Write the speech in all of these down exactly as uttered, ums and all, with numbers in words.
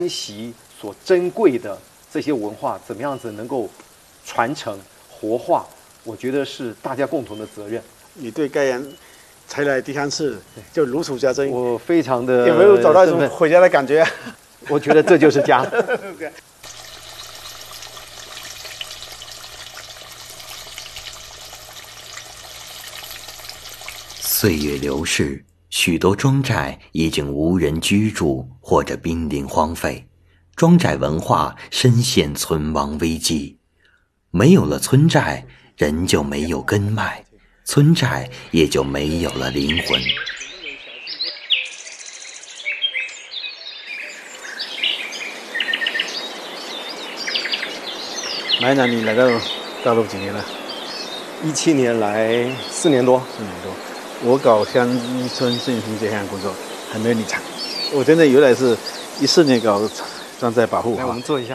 珍惜所珍贵的这些文化，怎么样子能够传承活化，我觉得是大家共同的责任。 你对盖阳才来第三次就如数家珍， 我非常的有没有找到一种回家的感觉啊？ 我觉得这就是家。 岁月流逝，许多庄寨已经无人居住或者濒临荒废，庄寨文化深陷存亡危机。没有了村寨，人就没有根脉，村寨也就没有了灵魂。 马院长，你来到大陆几年了？ 一七年来四年多， 四年多。我搞乡村振兴这项工作还没有你长，我真的原来是一四年搞庄寨保护。 来，我们坐一下。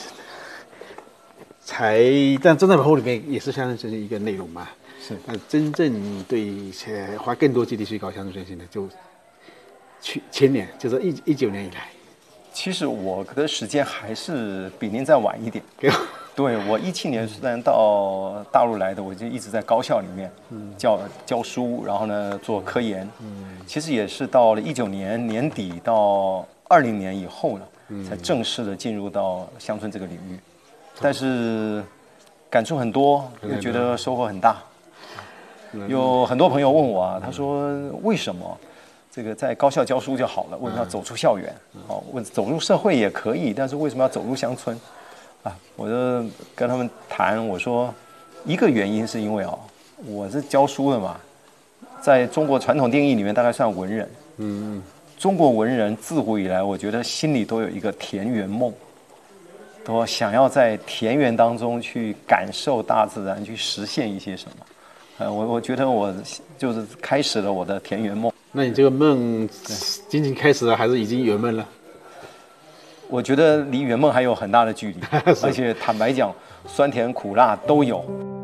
才，但庄寨保护里面也是乡村振兴一个内容嘛。 是。 那真正对花更多精力去搞乡村振兴的，就去前年，就是一一九年以来。 其实我的时间还是比您再晚一点。对，我一七年虽然到大陆来的，我就一直在高校里面教教书，然后呢做科研。其实也是到了一九年年底到二零年以后呢，才正式的进入到乡村这个领域。但是感触很多，又觉得收获很大。有很多朋友问我啊，他说为什么这个在高校教书就好了，为什么要走出校园？哦，问走入社会也可以，但是为什么要走入乡村？啊，我就跟他们谈，我说一个原因是因为哦，我是教书的嘛，在中国传统定义里面大概算文人。嗯，中国文人自古以来，我觉得心里都有一个田园梦，都想要在田园当中去感受大自然，去实现一些什么。呃，我我觉得我就是开始了我的田园梦。 那你这个梦仅仅开始了，还是已经圆梦了？ 我觉得离圆梦还有很大的距离，而且坦白讲，酸甜苦辣都有。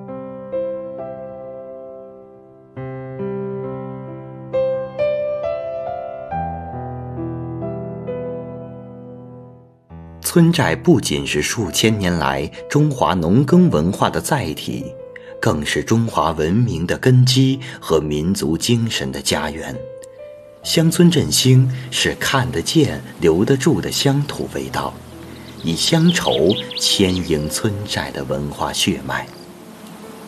村寨不仅是数千年来中华农耕文化的载体，更是中华文明的根基和民族精神的家园。乡村振兴是看得见、留得住的乡土味道，以乡愁牵引村寨的文化血脉。